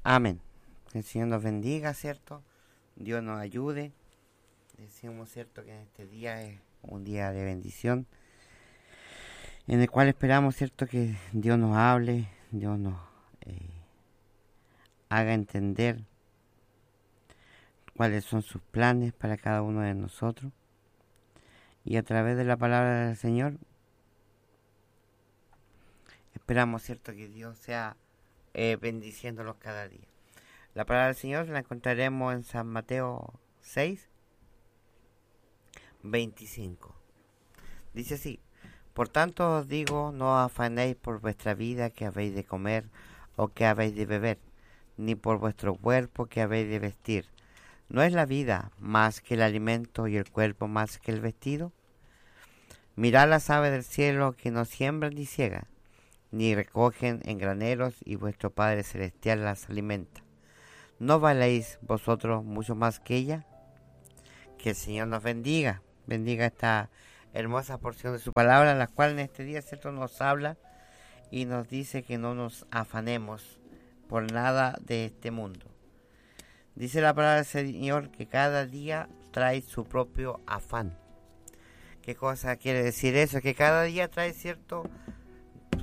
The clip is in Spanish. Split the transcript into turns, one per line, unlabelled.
Amén. Que el Señor nos bendiga, ¿cierto? Dios nos ayude. Decimos, ¿cierto?, que en este día es un día de bendición, en el cual esperamos, ¿cierto?, que Dios nos hable, Dios nos haga entender cuáles son sus planes para cada uno de nosotros. Y a través de la palabra del Señor, esperamos, ¿cierto?, que Dios sea bendiciéndolos cada día. La palabra del Señor la encontraremos en San Mateo 6, 25. Dice así: por tanto os digo, no afanéis por vuestra vida, que habéis de comer o que habéis de beber, ni por vuestro cuerpo, que habéis de vestir. ¿No es la vida más que el alimento y el cuerpo más que el vestido? Mirad las aves del cielo, que no siembran ni ciegan, ni recogen en graneros, y vuestro Padre Celestial las alimenta. ¿No valéis vosotros mucho más que ella? Que el Señor nos bendiga, bendiga esta hermosa porción de su palabra, en la cual en este día, ¿cierto?, nos habla y nos dice que no nos afanemos por nada de este mundo. Dice la palabra del Señor que cada día trae su propio afán. ¿Qué cosa quiere decir eso? Que cada día trae, ¿cierto?,